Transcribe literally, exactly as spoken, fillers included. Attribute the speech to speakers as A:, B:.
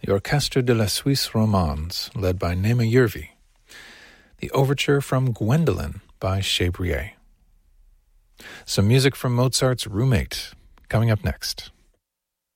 A: the Orchestre de la Suisse Romande, led by Nema Yervi. The Overture from Gwendolen by Chabrier. Some music from Mozart's Roommate, coming up next.